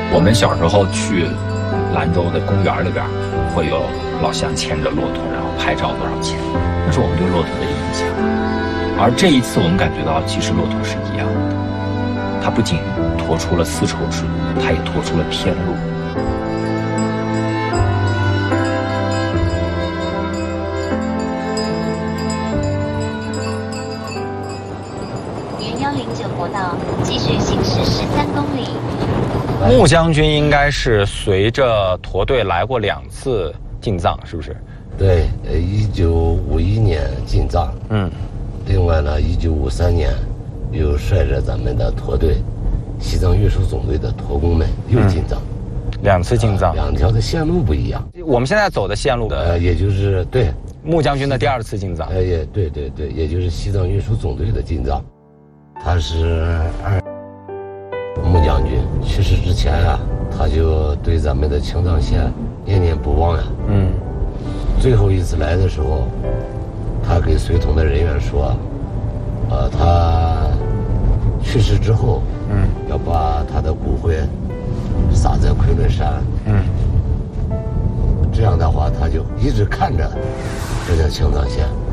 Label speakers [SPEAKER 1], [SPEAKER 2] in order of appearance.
[SPEAKER 1] 我们小时候去兰州的公园里边，会有老乡牵着骆驼，然后拍照多少钱，那是我们对骆驼的印象。而这一次我们感觉到，其实骆驼是一样的，它不仅驮出了丝绸之路，它也驮出了天路。
[SPEAKER 2] 沿109国道继续行驶13公里。
[SPEAKER 3] 穆将军应该是随着驼队来过2次进藏，是不是？
[SPEAKER 4] 对，1951年进藏，另外呢，1953年又率着咱们的驼队，西藏运输总队的驼工们又进藏
[SPEAKER 3] ，2次进藏
[SPEAKER 4] ，2条的线路不一样。
[SPEAKER 3] 我们现在走的线路
[SPEAKER 4] 也就是对
[SPEAKER 3] 穆将军的第2次进藏，
[SPEAKER 4] 也对，也就是西藏运输总队的进藏。他是穆将军去世之前啊，他就对咱们的青藏线念念不忘呀。最后一次来的时候，他给随同的人员说，他去世之后，要把他的骨灰撒在昆仑山。这样的话，他就一直看着这条青藏线。